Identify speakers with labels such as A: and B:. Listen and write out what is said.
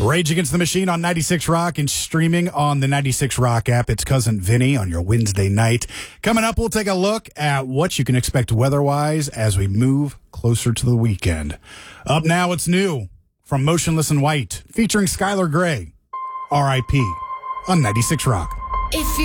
A: Rage Against the Machine on 96 Rock and streaming on the 96 Rock app. It's Cousin Vinny on your Wednesday night. Coming up, we'll take a look at what you can expect weather-wise as we move closer to the weekend. Up now, it's new from Motionless in White, featuring Skylar Grey, R.I.P. on 96 Rock.
B: If